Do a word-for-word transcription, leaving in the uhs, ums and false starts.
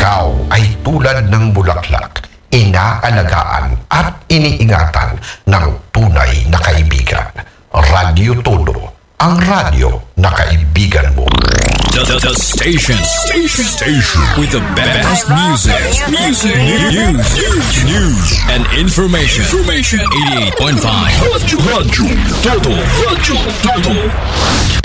ikaw ay tulad ng bulaklak, inaalagaan at iniingatan ng tunay na kaibigan. Radyo Todo, ang radyo na kaibigan mo. The, the, the station. Station. Station. With the best music. Music. News. News. News. And information. Information. eighty-eight point five. Radyo Todo. Radyo Todo.